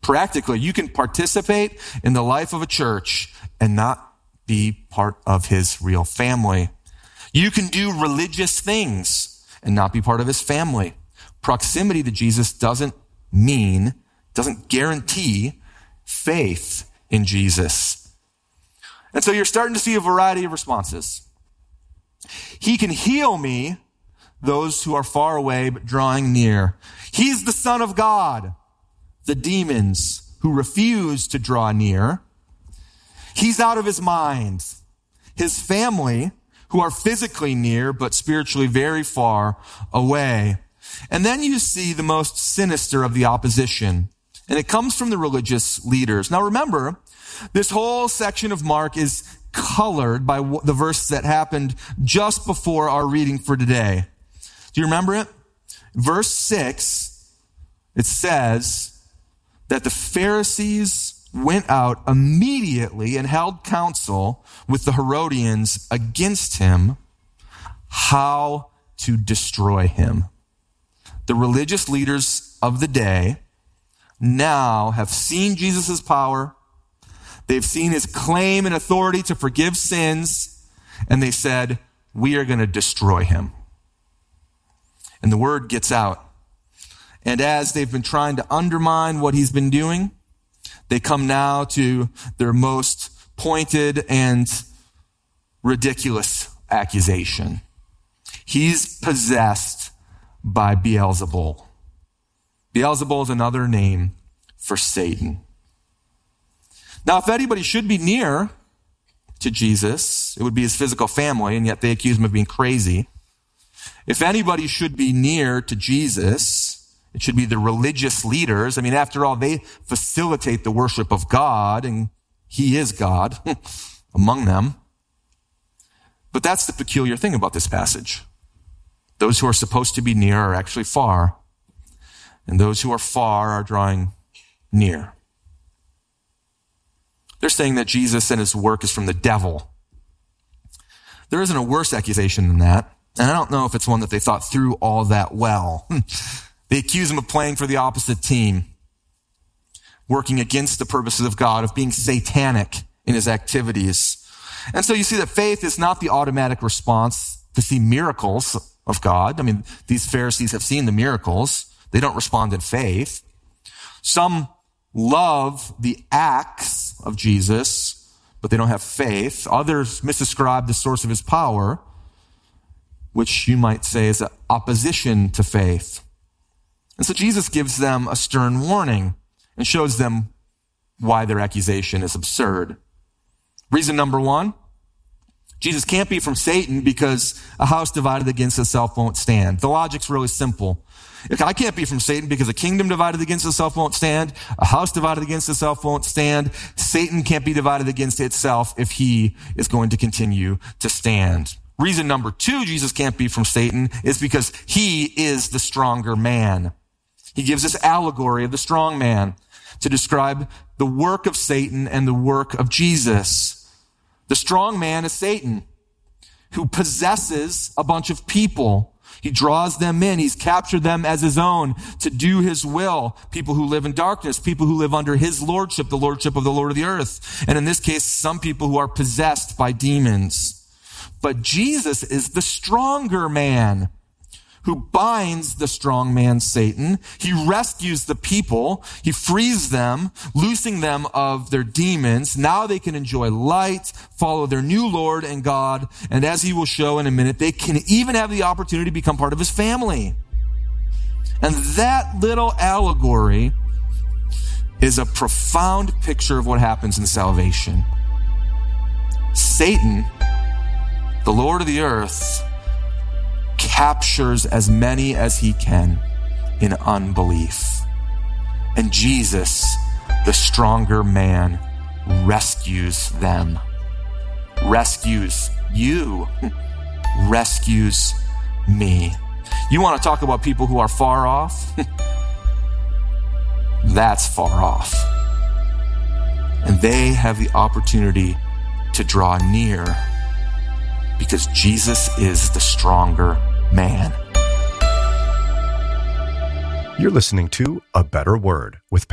Practically, you can participate in the life of a church and not be part of his real family. You can do religious things and not be part of his family. Proximity to Jesus doesn't guarantee faith in Jesus. And so you're starting to see a variety of responses. He can heal me, those who are far away but drawing near. He's the Son of God. The demons who refuse to draw near. He's out of his mind. His family, who are physically near but spiritually very far away. And then you see the most sinister of the opposition. And it comes from the religious leaders. Now remember, this whole section of Mark is colored by the verse that happened just before our reading for today. Do you remember it? Verse 6, it says that the Pharisees went out immediately and held counsel with the Herodians against him, how to destroy him. The religious leaders of the day now have seen Jesus' power. They've seen his claim and authority to forgive sins, and they said, we are going to destroy him. And the word gets out. And as they've been trying to undermine what he's been doing, they come now to their most pointed and ridiculous accusation. He's possessed by Beelzebul. Beelzebul is another name for Satan. Now, if anybody should be near to Jesus, it would be his physical family, and yet they accuse him of being crazy. If anybody should be near to Jesus, it should be the religious leaders. I mean, after all, they facilitate the worship of God, and he is God among them. But that's the peculiar thing about this passage. Those who are supposed to be near are actually far, and those who are far are drawing near. They're saying that Jesus and his work is from the devil. There isn't a worse accusation than that, and I don't know if it's one that they thought through all that well. They accuse him of playing for the opposite team, working against the purposes of God, of being satanic in his activities. And so you see that faith is not the automatic response to see miracles of God. I mean, these Pharisees have seen the miracles. They don't respond in faith. Some love the acts of Jesus, but they don't have faith. Others misascribe the source of his power, which you might say is an opposition to faith. And so Jesus gives them a stern warning and shows them why their accusation is absurd. Reason number one, Jesus can't be from Satan because a house divided against itself won't stand. The logic's really simple. I can't be from Satan because a kingdom divided against itself won't stand. A house divided against itself won't stand. Satan can't be divided against itself if he is going to continue to stand. Reason number two, Jesus can't be from Satan is because he is the stronger man. He gives this allegory of the strong man to describe the work of Satan and the work of Jesus. The strong man is Satan, who possesses a bunch of people. He draws them in. He's captured them as his own to do his will. People who live in darkness, people who live under his lordship, the lordship of the Lord of the earth. And in this case, some people who are possessed by demons. But Jesus is the stronger man who binds the strong man, Satan. He rescues the people. He frees them, loosing them of their demons. Now they can enjoy light, follow their new Lord and God. And as he will show in a minute, they can even have the opportunity to become part of his family. And that little allegory is a profound picture of what happens in salvation. Satan, the Lord of the earth, captures as many as he can in unbelief. And Jesus, the stronger man, rescues them. Rescues you. Rescues me. You want to talk about people who are far off? That's far off. And they have the opportunity to draw near because Jesus is the stronger man. You're listening to A Better Word with